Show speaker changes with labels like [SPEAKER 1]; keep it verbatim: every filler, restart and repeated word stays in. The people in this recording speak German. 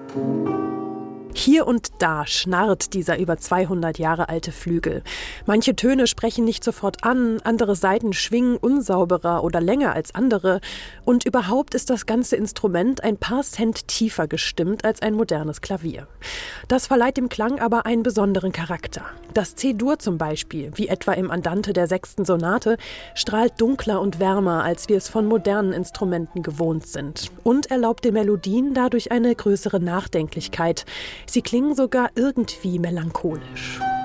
[SPEAKER 1] Hier und da schnarrt dieser über zweihundert Jahre alte Flügel. Manche Töne sprechen nicht sofort an, andere Saiten schwingen unsauberer oder länger als andere. Und überhaupt ist das ganze Instrument ein paar Cent tiefer gestimmt als ein modernes Klavier. Das verleiht dem Klang aber einen besonderen Charakter. Das C-Dur zum Beispiel, wie etwa im Andante der sechsten Sonate, strahlt dunkler und wärmer, als wir es von modernen Instrumenten gewohnt sind. Und erlaubt den Melodien dadurch eine größere Nachdenklichkeit. Sie klingen sogar irgendwie melancholisch.